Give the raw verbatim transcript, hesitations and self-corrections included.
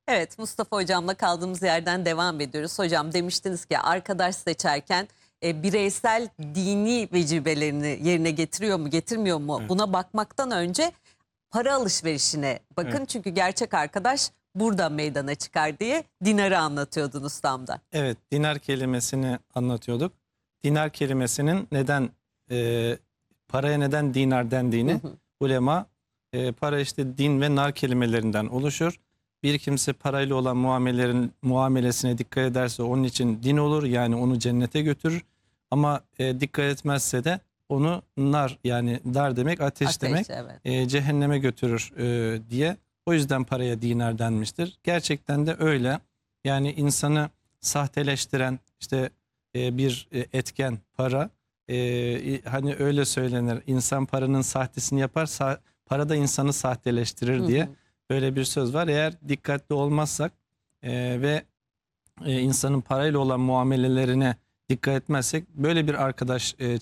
Evet, Mustafa Hocam'la kaldığımız yerden devam ediyoruz. Hocam demiştiniz ki arkadaş seçerken e, bireysel dini vecibelerini yerine getiriyor mu getirmiyor mu Evet. buna bakmaktan önce para alışverişine bakın. Evet. Çünkü gerçek arkadaş burada meydana çıkar diye dinarı anlatıyordunuz tam da. Evet, dinar kelimesini anlatıyorduk. Dinar kelimesinin neden e, paraya neden dinar dendiğini Hı hı. ulema e, para işte din ve nar kelimelerinden oluşur. Bir kimse parayla olan muamelelerin muamelesine dikkat ederse onun için din olur, yani onu cennete götürür. Ama e, dikkat etmezse de onu nar, yani dar demek ateş, Ateş, demek evet. e, cehenneme götürür e, diye. O yüzden paraya dinar denmiştir. Gerçekten de öyle. Yani insanı sahteleştiren işte e, bir e, etken para. E, hani öyle söylenir. İnsan paranın sahtesini yapar, sa para da insanı sahteleştirir Hı diye. hı. Böyle bir söz var. Eğer dikkatli olmazsak e, ve e, insanın parayla olan muamelelerine dikkat etmezsek böyle bir arkadaş e,